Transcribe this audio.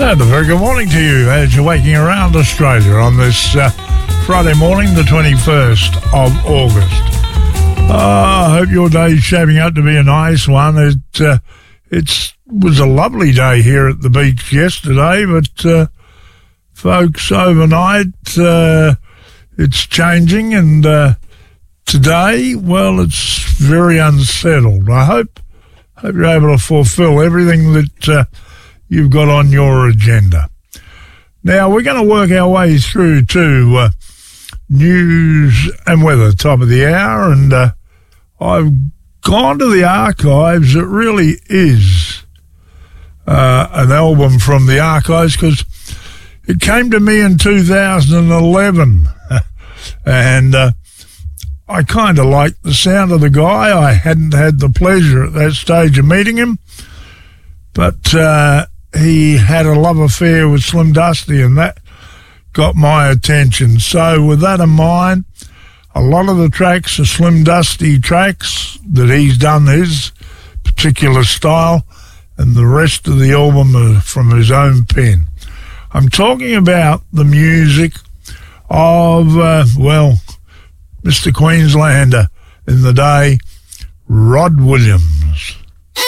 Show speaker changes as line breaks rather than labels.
And a very good morning to you as you're waking around Australia on this Friday morning, the 21st of August. I hope your day's shaping up to be a nice one. It was a lovely day here at the beach yesterday, but folks, overnight it's changing, and today, well, it's very unsettled. I hope you're able to fulfill everything that you've got on your agenda. Now, we're going to work our way through to news and weather, top of the hour, and I've gone to the archives. It really is an album from the archives because it came to me in 2011, and I kind of liked the sound of the guy. I hadn't had the pleasure at that stage of meeting him, but he had a love affair with Slim Dusty, and that got my attention. So with that in mind, a lot of the tracks are Slim Dusty tracks that he's done his particular style, and the rest of the album are from his own pen. I'm talking about the music of, Mr. Queenslander in the day, Rod Williams.